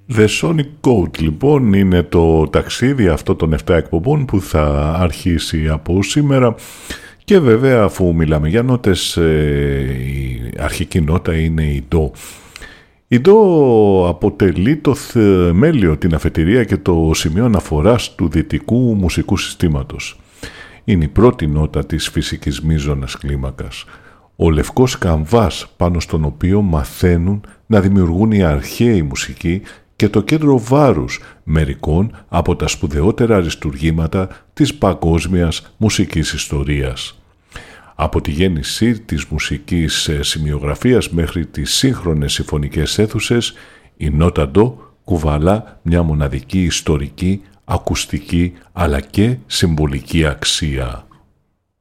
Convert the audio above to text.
The Sonic Code λοιπόν είναι το ταξίδι αυτό των 7 εκπομπών που θα αρχίσει από σήμερα και βέβαια αφού μιλάμε για νότες η αρχική νότα είναι η Do. Η Do αποτελεί το θεμέλιο, την αφετηρία και το σημείο αναφοράς του δυτικού μουσικού συστήματος. Είναι η πρώτη νότα της φυσικής μείζωνας κλίμακας. Ο λευκός καμβάς πάνω στον οποίο μαθαίνουν να δημιουργούν οι αρχαίοι μουσικοί και το κέντρο βάρους μερικών από τα σπουδαιότερα αριστουργήματα της παγκόσμιας μουσικής ιστορίας. Από τη γέννηση της μουσικής σημειογραφίας μέχρι τις σύγχρονες συμφωνικές αίθουσες, η νότα Do κουβαλά μια μοναδική ιστορική, ακουστική αλλά και συμβολική αξία.